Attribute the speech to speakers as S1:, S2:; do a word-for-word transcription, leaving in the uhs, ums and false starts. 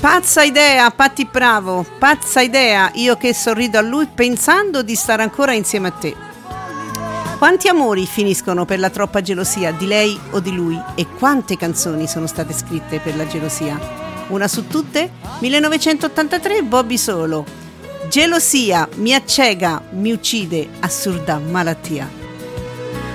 S1: Pazza idea, Patti Bravo, pazza idea, io che sorrido a lui pensando di stare ancora insieme a te. Quanti amori finiscono per la troppa gelosia di lei o di lui e quante canzoni sono state scritte per la gelosia? Una su tutte? millenovecentottantatré, Bobby Solo. Gelosia mi accega, mi uccide, assurda malattia.